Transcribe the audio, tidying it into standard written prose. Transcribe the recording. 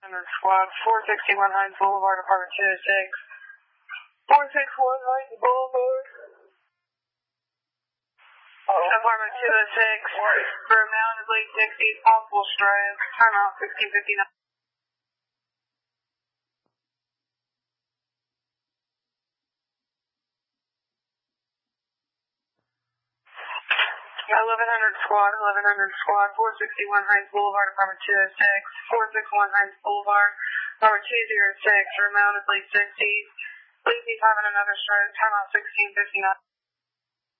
Squad, 461 Hines Boulevard, apartment 206. 461 Hines Boulevard. Apartment 206. For amount of late 60s, possible stroke. Timeout 1659. 1100 Squad, 461 Hines Boulevard, apartment 206. 461 Hines Boulevard, apartment 206. For amount of late 60s. Please be having another stroke. Timeout 1659.